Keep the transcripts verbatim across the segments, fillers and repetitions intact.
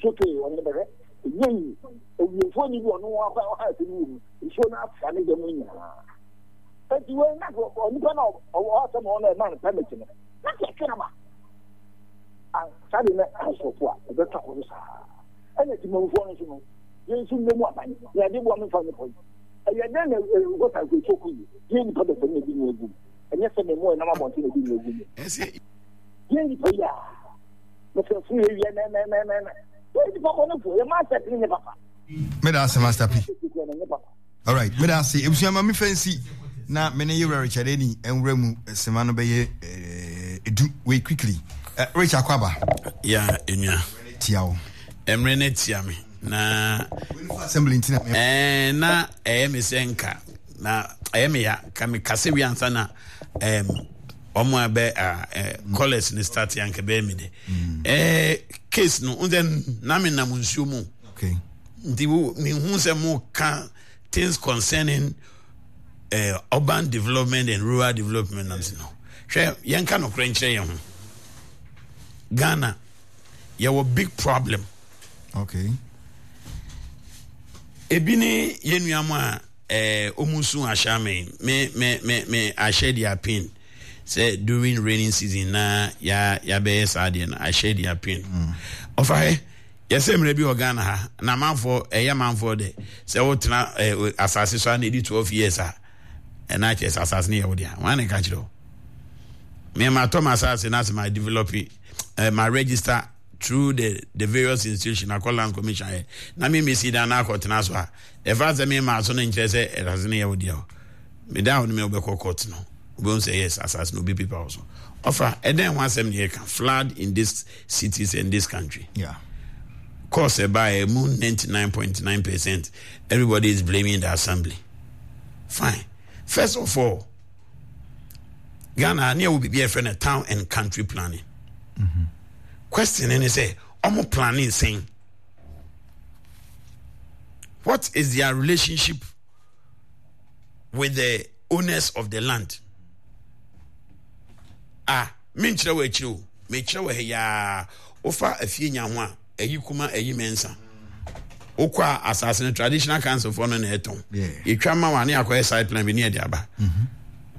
okay on the better. Yay, you funny one about how to do. You should not funny the moon. But you are not on one of awesome on a man permission. That's a camera. And suddenly, I saw what the top of the Sahara. And it's more functional. You see no more money. You are the woman from the point. And then what I will talk with you. You didn't put the thing in your room. And yesterday morning, I'm wanting to do your room. Yes, yes, yeah. But for free, yeah, man, man, man, man. Medasi Master P. All right, Medasi. If you are my fancy, now many you are Richard Eddy and Remu Semano Bay. Do wait quickly. Richard Quaba. Yeah, in ya. Tiao. Emrene Tiami. Na assembly. Eh, na eh, Miss Enka. Na eh, me ya. Kami Kasebian sana. Um. Omo abe a college ni start yanke be mi de eh case no then na me na munsuo mu okay ndi me hu se mo can things concerning uh, urban development and rural development and no hwe yanka no krenchire ye ho Ghana ye wo big problem okay ebini yenuam a eh omusu ahame me me me me I share their pain. Say during raining season na ya ya be sadie na I share the opinion. Mm. Ofa yes em rebi Ghana ha na manfo eh manfo de say wo tena asase so na di twelve years ah and na chess asase na ye wo dia wan ka chiro me ma Thomas asase na my develop uh, my register through the the various institutions I call land commission eh na me me see da na court na so ha e fa say me ma so na nche say asase na ye wo dia me da ho me obekọ court no. We won't say yes, as no be people also. Offer, and then once them can flood in these cities and this country. Yeah. Caused by a moon ninety-nine point nine percent. Everybody is blaming the assembly. Fine. First of all, Ghana near will be a friend of town and country planning. Mm-hmm. Question and they say, Omo planning saying, what is their relationship with the owners of the land? Ah, minchira we chiru, me chira we ya ofa afie nya ho a ayi kuma ayi mensa. Okwa assassin traditional council for no na eton. Yeah. Etwa ma wane akoy side plan bi ne de aba. Mhm.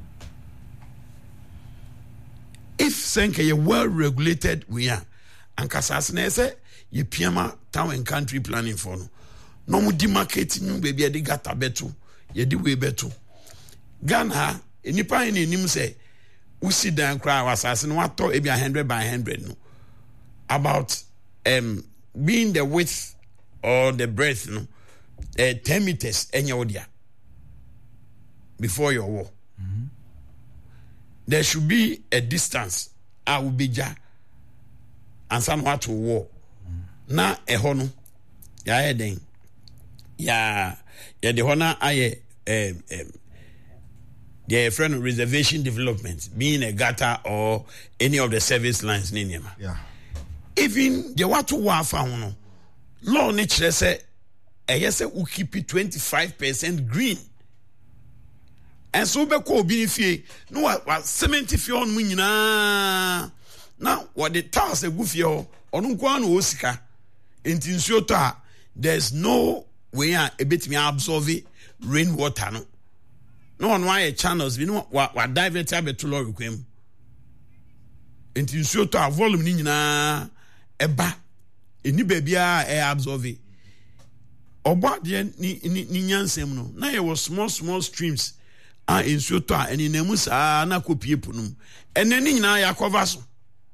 If senke ye well regulated we are and assassin say ye piama town and country planning for no. No mu di market nu baby e de gata beto, ye di we beto. Ghana enipa ni nim say usi dan kra wasase no wato e bi one hundred by one hundred no about um being the width or the breadth no uh, ten meters enya odia before your wall. Mm-hmm. There should be a distance I will be ja and somewhat to wall. Mm-hmm. Na eho no ya eden ya ya de hona aye um, um their friend of reservation development, being a gutter or any of the service lines in India. Yeah. Even the what to wafa law nature say a yes will keep it twenty-five percent green. And so be ko bi fie no what seventy fie on mu nyina. Now what the task a good fie ono nko na osika. Enti nsuo to a there's no way a betimi absorb rainwater no. No one why channels we know what what divert abeto lorry kwem enti nsuo to a volume ni nyina eba eni bebia e absorb obo de ni ni nyansem no na ye was small small streams a nsuo to a eni namu saa na kopie punum ene ni nyina ya cover so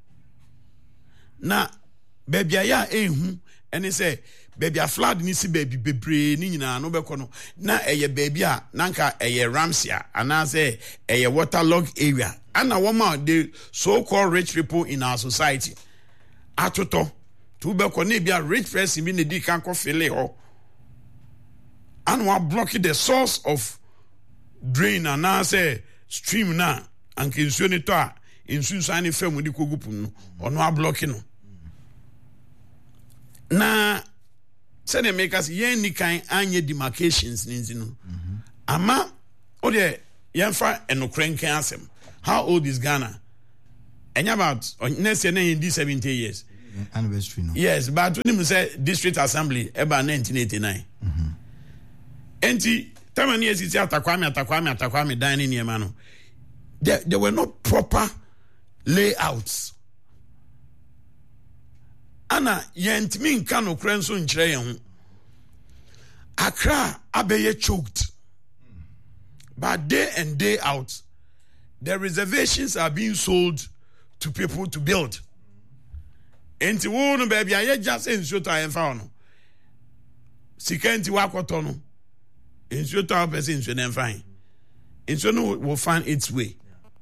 na bebia ya ehu ene say baby a flood ni si baby bebre ni nyina no beko no na eye baby a nanka eye ramsia ana say eye waterlogged area ana woma the so called rich people in our society atoto to beko na bia rich person bi ne di kan ko fele ho and wa block the source of drain ana say stream na anke nsuo ni to a nsuo san ni fam di kogupu no ono a block no na send the makers yen ni kan anye demarcations ninzi no ama o de yenfa enokrenken asem how old is Ghana? And about next year in seventy years anniversary no. Yes, but when you say district assembly about nineteen eighty-nine. Mhm. Enti tamani esi atakwame atakwame atakwame dining near mano. There there were no proper layouts. Ana yentimi nka no krenso nkyere ye ho. Accra abeye choked. But day and day out, the reservations are being sold to people to build. Enti wo no baby aye just ensuo to ayemfa no. Sika enti wakoto no. Ensuo to person ensuo na fine. Ensuo no will find its way.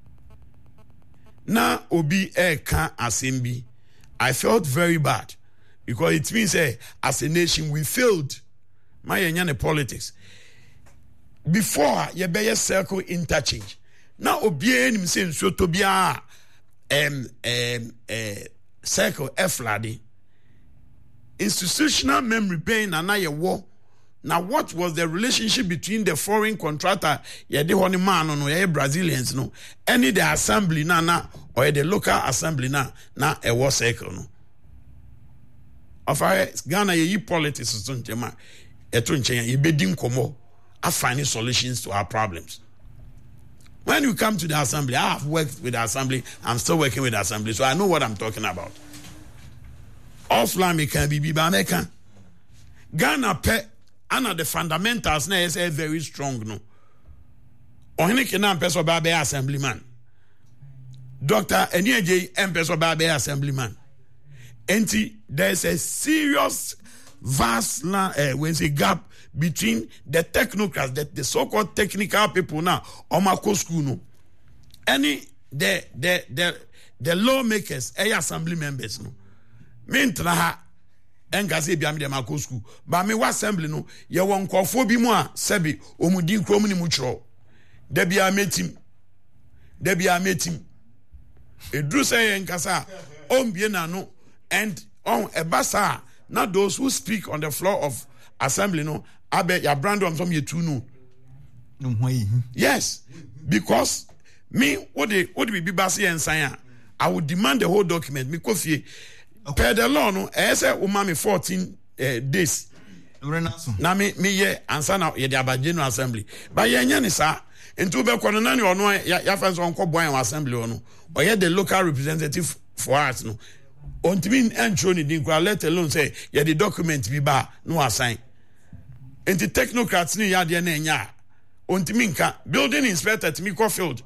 Na obi eka asembi. I felt very bad because it means eh, as a nation we failed. My yanyane politics. Before you be circle interchange. Now obi enim say ensuo to bia um um uh, circle eflade. Institutional memory pain and na ye war. Now, what was the relationship between the foreign contractor, yeah, the honey man, no, yeah, Brazilians, no, any the assembly, na, na, or the local assembly, na, na, a war cycle, no. Of our Ghana, ye politics, so, Jema, a tunche, ye bedding como, are finding solutions to our problems. When you come to the assembly, I have worked with the assembly, I'm still working with the assembly, so I know what I'm talking about. Offline, can be Bibameka. Ghana pet. And the fundamentals na is very strong no. Ohene kena mpeso ba be assemblyman. Doctor Enyeje mpeso ba be assemblyman. Enti there is a serious vast uh, when say gap between the technocrats, the, the so-called technical people now, omako school no. Any the the the the lawmakers, eh assembly members no. Mintra ha engase bia me dem akọ school ba me wa assembly no ye won nkofo bi mu a sebi omudi krom ni mu chro da bia metim da bia metim edru say enkasa ombie na no and on ebasa na those who speak on the floor of assembly no abe ya brand am some ye tu no yes because me what the what be be base ensan I would demand the whole document me kofie. Okay. Per the law, no, I say, umami fourteen uh, days. Na me me ye answer na ye the Abajeno assembly. But ye nyani sa into be kono na ni ono ya ya fans on ko boy assembly ono. Or ye the local representative for us no. Ontimi entro ni din kwa let alone say ye the document bi ba no assign. Enti technocrats ni ya de na nya. Ontimi nka building inspector timi ko field.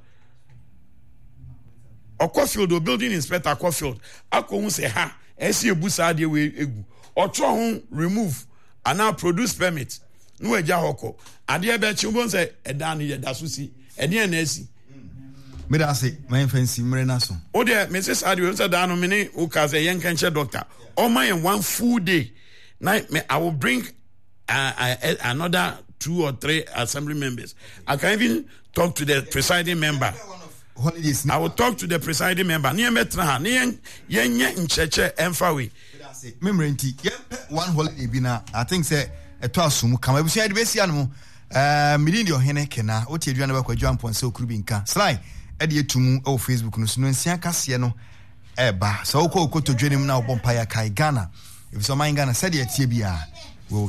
Okofield o building inspector Okofield akohun say ha esi ebusa de we egu otro ho remove and now produce permit no eja hoko ade e be chi ubon say eda ni da so si ede na esi me da say my fancy mre na so o de Missus Adi o say da no me ni o ka say yen kan che doctor o my one full day na me I will bring uh, uh, another two or three assembly members. I can even talk to the presiding member. Holidays. I will talk to the presiding member. Near Metra, near Yenya in Cheche and Fawi. Memorenti, one holiday bina. I think say a twasum come. We say the best animal. Uh, Milindio Henekena, what you do about jump on so Krubinka. Sly, Eddie Tumu, oh, Facebook, no, no, Siancasiano, Eba. So, go to join him now, Bompire Kai Ghana. If so, my Ghana said it, T B R.